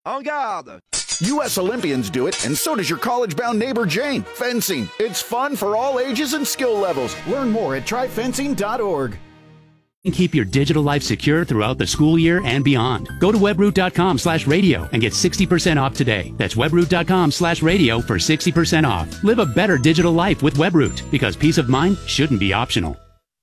En garde! U.S. Olympians do it, and so does your college-bound neighbor Jane. Fencing. It's fun for all ages and skill levels. Learn more at tryfencing.org. Keep your digital life secure throughout the school year and beyond. Go to webroot.com/radio and get 60% off today. That's webroot.com/radio for 60% off. Live a better digital life with Webroot, because peace of mind shouldn't be optional.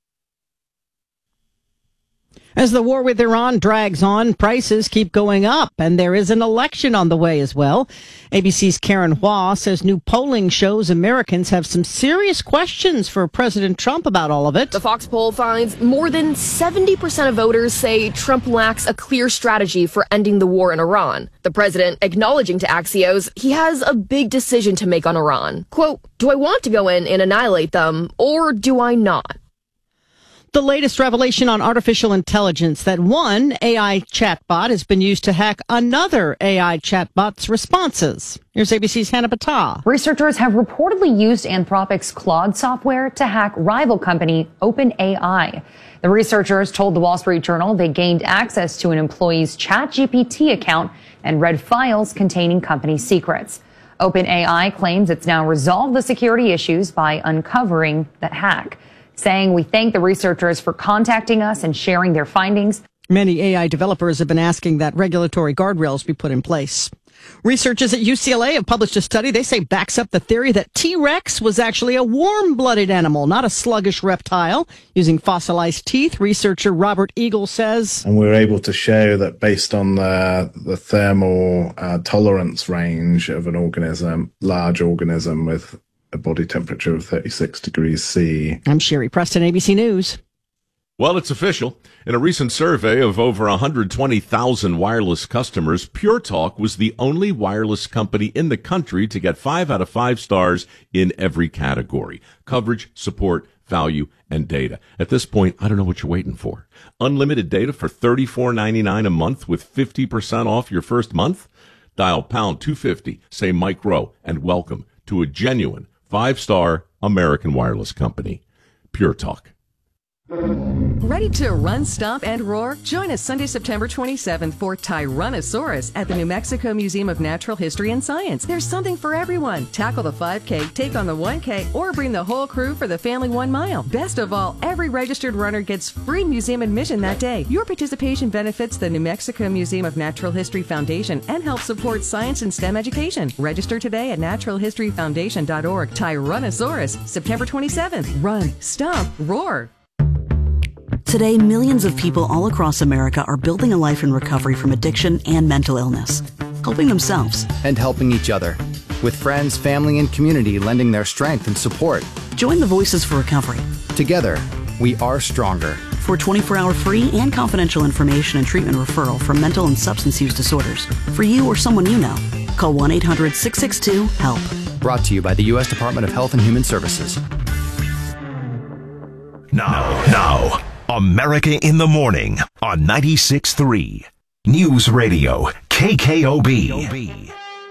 As the war with Iran drags on, prices keep going up, and there is an election on the way as well. ABC's Karen Hua says new polling shows Americans have some serious questions for President Trump about all of it. The Fox poll finds more than 70% of voters say Trump lacks a clear strategy for ending the war in Iran. The president acknowledging to Axios he has a big decision to make on Iran. Quote, "Do I want to go in and annihilate them, or do I not?" The latest revelation on artificial intelligence, that one AI chatbot has been used to hack another AI chatbot's responses. Here's ABC's Hannah Battah. Researchers have reportedly used Anthropic's Claude software to hack rival company OpenAI. The researchers told the Wall Street Journal they gained access to an employee's ChatGPT account and read files containing company secrets. OpenAI claims it's now resolved the security issues by uncovering that hack, saying, "We thank the researchers for contacting us and sharing their findings." Many AI developers have been asking that regulatory guardrails be put in place. Researchers at UCLA have published a study they say backs up the theory that T-Rex was actually a warm-blooded animal, not a sluggish reptile. Using fossilized teeth, researcher Robert Eagle says, and we're able to show that based on the thermal tolerance range of an organism, large organism with a body temperature of 36 degrees C. I'm Sherry Preston, ABC News. Well, it's official. In a recent survey of over 120,000 wireless customers, Pure Talk was the only wireless company in the country to get 5 out of 5 stars in every category: coverage, support, value, and data. At this point, I don't know what you're waiting for. Unlimited data for $34.99 a month with 50% off your first month? Dial pound 250, say Mike Rowe, and welcome to a genuine 5-star American wireless company. Pure Talk. Ready to run, stomp, and roar? Join us Sunday, September 27th for Tyrannosaurus at the New Mexico Museum of Natural History and Science. There's something for everyone. Tackle the 5K, take on the 1K, or bring the whole crew for the family 1 mile. Best of all, every registered runner gets free museum admission that day. Your participation benefits the New Mexico Museum of Natural History Foundation and helps support science and STEM education. Register today at naturalhistoryfoundation.org. Tyrannosaurus, September 27th. Run, stomp, roar. Today, millions of people all across America are building a life in recovery from addiction and mental illness, helping themselves and helping each other, with friends, family, and community lending their strength and support. Join the Voices for Recovery. Together, we are stronger. For 24-hour free and confidential information and treatment referral for mental and substance use disorders, for you or someone you know, call 1-800-662-HELP. Brought to you by the U.S. Department of Health and Human Services. Now, America in the Morning on 96.3 News Radio KKOB.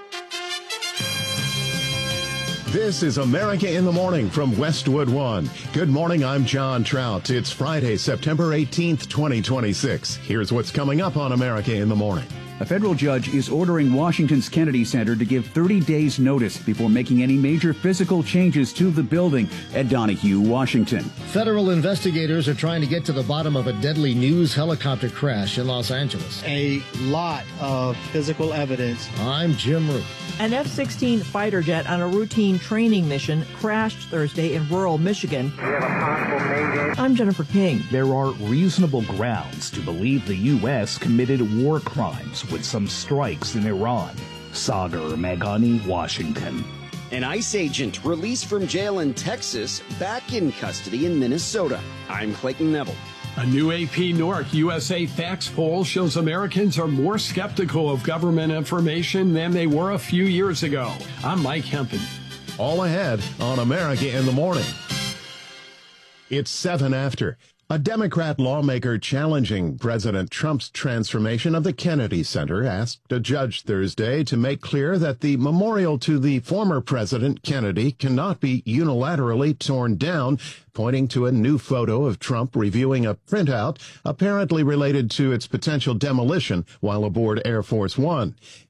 This is America in the Morning from Westwood One. Good morning, I'm John Trout. It's Friday, September 18th, 2026. Here's what's coming up on America in the Morning. A federal judge is ordering Washington's Kennedy Center to give 30 days notice before making any major physical changes to the building. Ed Donahue, Washington. Federal investigators are trying to get to the bottom of a deadly news helicopter crash in Los Angeles. A lot of physical evidence. I'm Jim Root. An F-16 fighter jet on a routine training mission crashed Thursday in rural Michigan. We have a possible mayday. I'm Jennifer King. There are reasonable grounds to believe the U.S. committed war crimes with some strikes in Iran. Sagar Meghani, Washington. An ICE agent released from jail in Texas, back in custody in Minnesota. I'm Clayton Neville. A new AP North USA Facts poll shows Americans are more skeptical of government information than they were a few years ago. I'm Mike Hempen. All ahead on America in the Morning. It's 7 after. A Democrat lawmaker challenging President Trump's transformation of the Kennedy Center asked a judge Thursday to make clear that the memorial to the former President Kennedy cannot be unilaterally torn down, pointing to a new photo of Trump reviewing a printout apparently related to its potential demolition while aboard Air Force One.